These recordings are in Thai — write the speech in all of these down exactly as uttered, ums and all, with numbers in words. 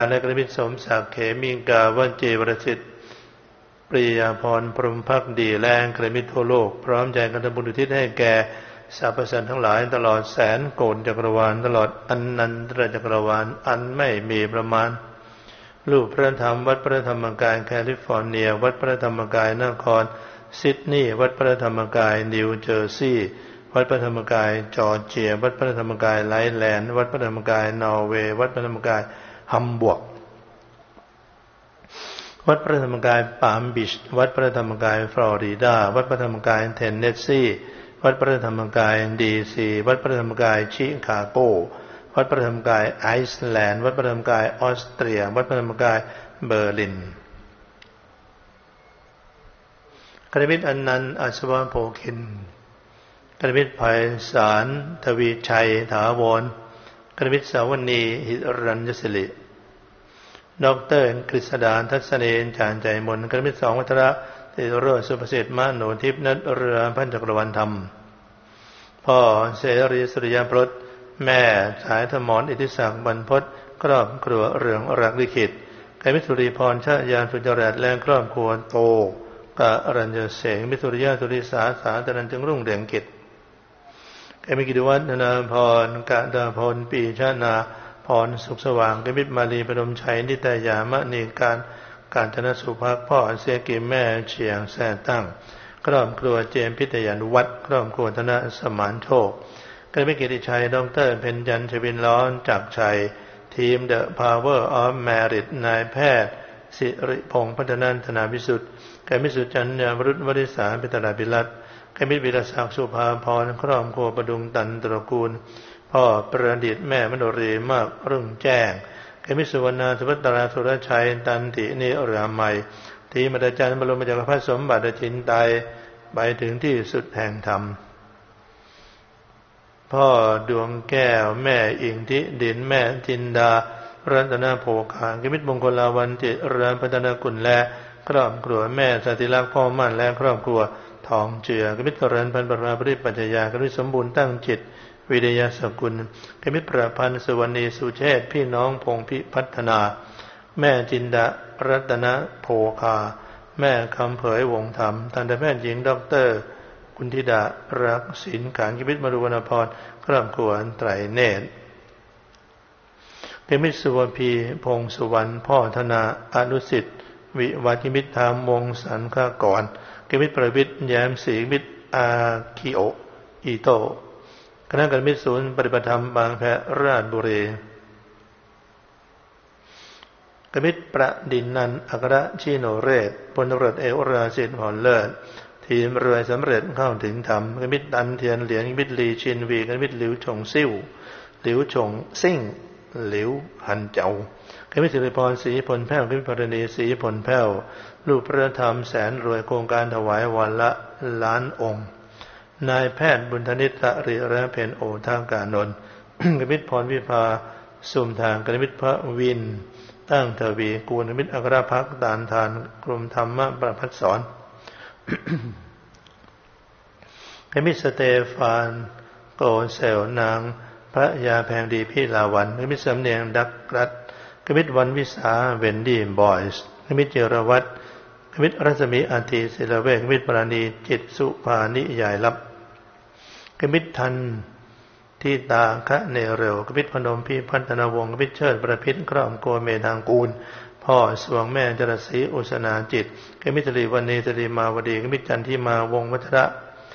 และกระมิตรสมศักดิ์เขมิกาวันเจวรสิทธิ์ปริยาพรพรหมภักดีแรงกระมิตรทั่วโลกพร้อมใจกันทำบุญอุทิศให้แก่สรรพสัตว์ทั้งหลายตลอดแสนโกฏจักรวาลตลอดอนันตจักรวาลอันไม่มีประมาณรูปพระธรรมวัดพระธรรมกายแคลิฟอร์เนียวัดพระธรรมกายนครซิดนีย์วัดพระธรรมกายนิวเจอร์ซีย์วัดพระธรรมกายจอร์เจียวัดพระธรรมกายไลแลนด์วัดพระธรรมกายนอร์เวย์วัดพระธรรมกายฮัมบวร์กวัดพระธรรมกายปาล์มบีชวัดพระธรรมกายฟลอริดาวัดพระธรรมกายเทนเนสซีวัดพระธรรมกายดีซีวัดพระธรรมกายชิคาโกวัดพระธรรมกายไอซ์แลนด์วัดพระธรรมกายออสเตรียวัดพระธรรมกายเบอร์ลินกระมิตรอนันต์อัศวโภคินกระมิตรไพศาลทวีชัยถาวรกระมิตรสาวณีหิรัญยศิริดอกเตอร์กฤษดาทัศเนนจานใจมนกระมิตรสองวัฒระเตโรสุภสิทธิ์มโนทิพย์นัทเรือพันจักรวรรณธรรมพ่อเสรีสุริยพรตแม่สายธมรอิทธิศักดิ์บรรพตครอบครัวเรืองรักลิขิตกระมิตรสุริพรชยานสุจริตและครอบครัวโตกะรัญญเสงมิสุริยะสุริสาสาตรันจึงรุ่งเรืองกิจกมิกิติวัฒนาพรกะดาพรปีชนาพรสุขสว่างกมิตรมาลีปฐมชัยนิตยามณีการการธนสุภักพ่อเสกิแม่เฉียงแซ่ตั้งครอบครัวเจมพิทยานุวัฒน์ครอบครัวธนสมานโชคกมิตรกิติชัยดรเพ็ญจันทร์ชวินร้อนจักรชัยทีม The Power of Merit นายแพทย์สิริพงษ์พัฒนันทนาวิสุทธิ์กมิตรสุจัญญาวรุษวริษาปิตราภิรัตน์กมิตรวิรศักดิ์สุภาพรครอบครัวประดุงตันตระกูลพ่อประดิษฐ์แม่มโนรีมากรุ่งแจ้งกมิตรสุวรรณาสุภัตราสุรชัยตันตินิรามัยทีมอาจารย์บรมจักรพรรดิสมบัติจินไตไปถึงที่สุดแห่งธรรมพ่อดวงแก้วแม่อิงทิดินแม่จินดารัตนโภคากมิตรมงคลลาวันจิรามพัฒนกุลและครอบครัวแม่สติลักษณ์พ่อมั่นและครอบครัวทองเจือกมิตรกรันพันปราปริปัจจยากมิตรสมบูรณ์ตั้งจิตวิทยาสกุลกมิตรประพันธ์สุวรรณีสุเชษพี่น้องพงพิพัฒนาแม่จินดารัตนโภคาแม่คำเผยวงธรรมทันตแพทย์หญิงด็อกเตอร์คุณธิดารักศิลป์ขานกมิตรมรุวรรณพรครอบครัวไตรเนตรกมิตรสุวพีพงสุวรรณพ่อธนาอนุสิทธิ์วิวัฒมิตรธรรมวงสันฆกรกมิตรประวิตรแย้มศรีมิตรอาคิโออิโตคณะกรรมิตรศูนย์ปฏิบัติธรรมบางแพราชบุรีกมิตรประดินนันอัครชิโนเรศพลตำรวจเอกวราศิษฐ์ผลเลิศทีมรวยสำเร็จเข้าถึงธรรมกมิตรตันเทียนเหรียญกมิตรลีชินวีกมิตรหลิวชงซิ่วหลิวชงซิ่งหลิวหันเจ้ากมิตรสิริพรศรีผลแพ้วกมิตรพรณีศรีผลแพ้วรูปพระธรรมแสนรวยโครงการถวายวันละล้านองค์นายแพทย์บุญธนิตตริระเพนโอทางกานนท์ กมิตรพรวิภาสุมทางกมิตรพระวินตั้งทวีกูลกมิตรอัครภักตานทานกรมธรรมประพัฒสอน กมิตรสเตฟานโกเซลนางพระยาแพงดีพี่ลาวันกมิตรสำเนียงดักรัตกมิตรวันวิสาเวนดี้บอยส์กมิตรเจรวัตรกมิตรรัศมีอาทิศิลเวกกมิตรปราณีจิตสุภานิยายลับกมิตรทันที่ตาคะเนเรวกมิตรพนมพิพัฒนวงศ์กมิตรเชิดประพิษครอบครัวเมธางกูลพ่อสวงแม่จรศรีอุสนาจิตกมิตรสิริวันนีสิริมาวดีกมิตรจันทิมาวงวัชระ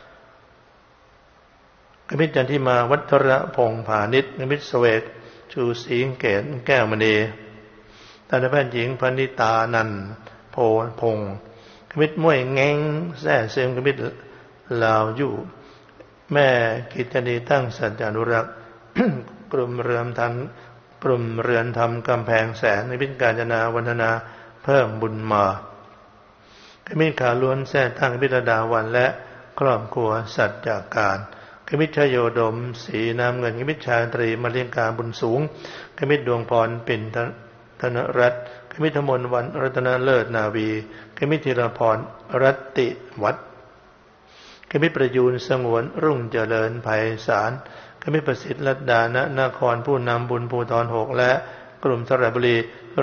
กมิตรจันทิมาวัชระพงษ์ผานิชกมิตรเสวกชูศรีเกศแก้วมณีทันตแพทย์หญิงพนิตานันโพพงศ์กมิตรม้วยแงงแซ่เซมกมิตรลาวยู่แม่กิตติตั้งสัจจานุรักษ์ กลุ่มเรือนธรรมกลุ่มเรือนธรรมกำแพงแสนในพิการจนาวันนาเพิ่มบุญมากมิตรขาล้วนแท้ตั้งพิรดาวันและครอบครัวสัจจากการกมิตรชโยดมสีน้ำเงินกมิตรชาตรีมาเลียงการบุญสูงกมิตรดวงพรปิ่นธนรัตน์กมิตรธมนวันรัตนเลิศนาวีกมิตรธีรพรรัตติวัฒน์กมิตรประยูนสงวนรุ่งเจริญไพศาลกมิตรประสิทธิ์รัตดาณนครผู้นำบุญภูธรหกและกลุ่มสระบุรี